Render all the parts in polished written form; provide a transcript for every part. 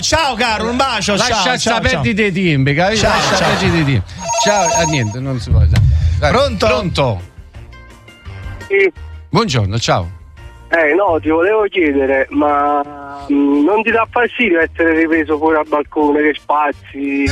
Ciao caro, un bacio. Lascia ciao. perdi dei tempi, capito? Ciao. Ciao, niente, non si può. Pronto? Sì. Buongiorno, ciao. No, ti volevo chiedere, ma non ti dà fastidio essere ripreso fuori al balcone, che spazi?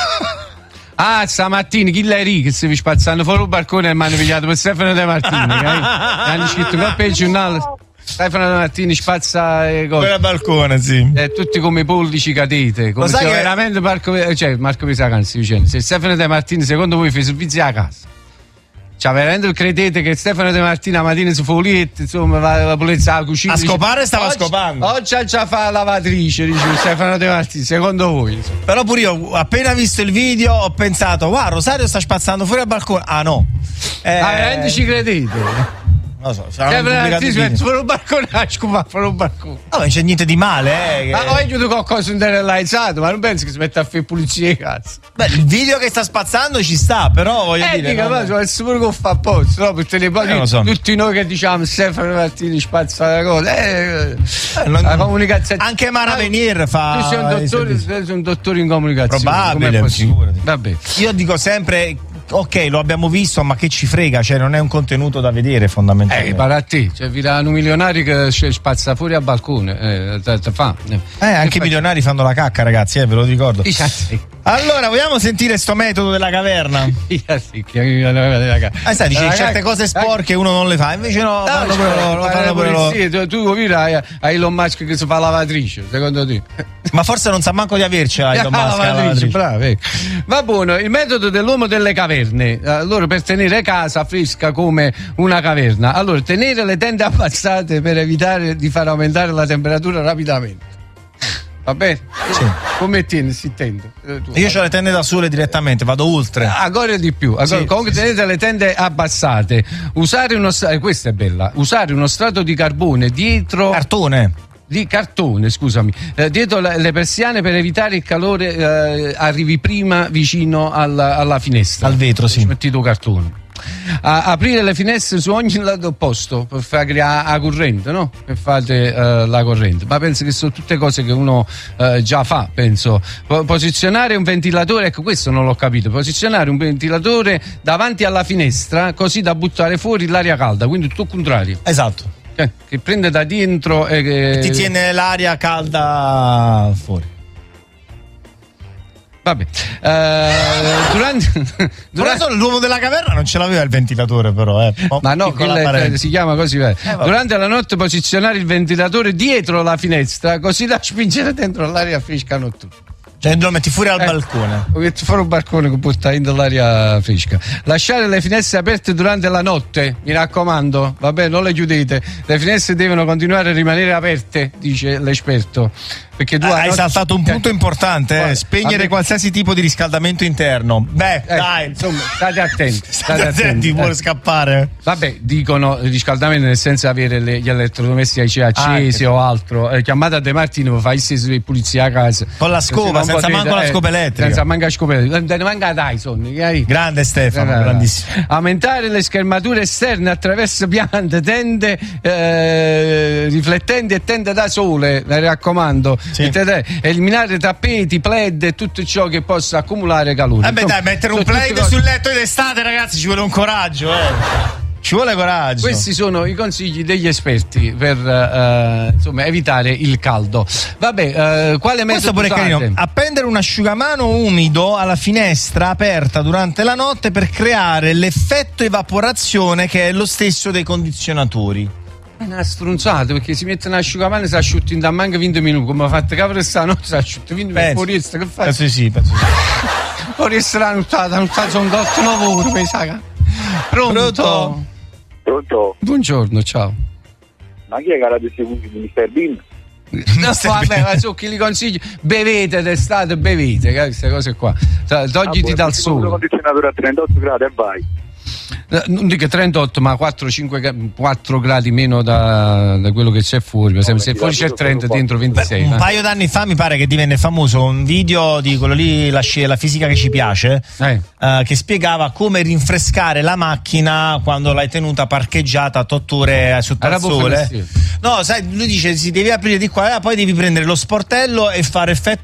Stamattina chi l'hai che si spazzando fuori il balcone e mi hanno pigliato per Stefano De Martini, hanno scritto un bel giornale. Stefano De Martini spazza fuori al balcone, sì. Tutti come pollici cadete, come se veramente Marco Pisacanzi dicendo, se Stefano De Martini secondo voi fa servizi a casa, cioè veramente credete che Stefano De Martini la mattina si folietta, insomma va la polizia alla cucina a scopare stava scopando oggi già fa la lavatrice, dice Stefano De Martini, secondo voi insomma. Però pure io appena visto il video ho pensato wow, Rosario sta spazzando fuori al balcone, no veramente ci credete? Non lo so, fuori un balcone, fuori un balcone. No, non c'è niente di male, Ma ho aiutato qualcosa indirizzata, ma non penso che si metta a fare pulizia, cazzo. Beh, il video che sta spazzando ci sta, però voglio dire. Ma sicuro che fa apposta, no? Perché tutti noi che diciamo Stefano Martini spazza la cosa. La comunicazione. Anche Mara Venier fa. Tu sei un dottore in comunicazione. Probabile, figurati. Vabbè. Io dico sempre. Ok, lo abbiamo visto, ma che ci frega? Cioè, non è un contenuto da vedere fondamentalmente. Para te, cioè, virano milionari che spazza fuori al balcone. Anche i milionari fanno la cacca, ragazzi, ve lo ricordo. Allora, vogliamo sentire sto metodo della caverna? Sai, dici certe cose sporche uno non le fa, invece no, fanno pure loro. Tu a Elon Musk che si fa lavatrice, secondo te? Ma forse non sa manco di avercela Elon Musk lavatrice. Bravo. Va buono, il metodo dell'uomo delle caverne. Allora, per tenere casa fresca come una caverna, allora tenere le tende abbassate per evitare di far aumentare la temperatura rapidamente. Va bene? Sì. Come tieni si tende? Io ho le tende da sole direttamente, vado oltre. Ancora di più. Comunque tenete le tende abbassate. Usare questa è bella. Usare uno strato di carbone dietro. Di cartone, scusami, dietro le persiane per evitare il calore arrivi prima vicino alla finestra. Al vetro, sì. Metti tu cartone. Aprire le finestre su ogni lato opposto per far creare la corrente, no? Per fate la corrente. Ma penso che sono tutte cose che uno già fa, penso. Posizionare un ventilatore, ecco questo non l'ho capito. Posizionare un ventilatore davanti alla finestra così da buttare fuori l'aria calda, quindi tutto il contrario. Esatto. Che prende da dentro e che ti tiene l'aria calda fuori. Vabbè. Durante l'uomo della caverna non ce l'aveva il ventilatore, però. Ma no, si chiama così. Durante la notte posizionare il ventilatore dietro la finestra così da spingere dentro l'aria fresca notturna. Cioè lo metti fuori al balcone. Metti fuori un balcone che porta in l'aria fresca. Lasciare le finestre aperte durante la notte, mi raccomando, vabbè, non le chiudete. Le finestre devono continuare a rimanere aperte, dice l'esperto. Perché tu hai saltato un punto importante, spegnere qualsiasi tipo di riscaldamento interno. Dai, insomma, state attenti. State attenti, vuole scappare. Vabbè, dicono riscaldamento nel senso avere gli elettrodomestici accesi o altro. Chiamate a De Martini per fare il pulizia a casa. Con la scopa, senza manco la scopa elettrica. Senza manco la scopa elettrica. Manca Dyson. Grande Stefano, grandissimo. Aumentare le schermature esterne attraverso piante, tende, riflettenti e tende da sole, mi raccomando. Sì. Eliminare tappeti, plaid e tutto ciò che possa accumulare calore. Dai, mettere un plaid sul letto d'estate, ragazzi, ci vuole un coraggio, Ci vuole coraggio. Questi sono i consigli degli esperti per evitare il caldo. Vabbè, quale metodo pure usate? Carino. Appendere un asciugamano umido alla finestra aperta durante la notte per creare l'effetto evaporazione che è lo stesso dei condizionatori. È una stronzata, perché si mettono asciugamano e si asciutta in manca 20 minuti, come ha fatto capre stanotte, si asciutta 20 minuti, fuori che fai? Penso sì. Fuori essere la nottata sono 8-9 ore, pensa. Pronto? Buongiorno, ciao. Ma chi è che l'ha distribuito di Mr. Bean? No, vabbè, ma so chi li consigli, bevete d'estate, queste cose qua, togliti dal sole. Il condizionatore a 38 gradi e vai. Non dico 38, ma 4 gradi meno da quello che c'è fuori. Se fuori c'è 30, dentro 26. Un paio d'anni fa mi pare che divenne famoso un video di quello lì, la fisica che ci piace, che spiegava come rinfrescare la macchina quando l'hai tenuta parcheggiata 8 ore sotto al sole. No, sai, lui dice si devi aprire di qua, poi devi prendere lo sportello e fare effetto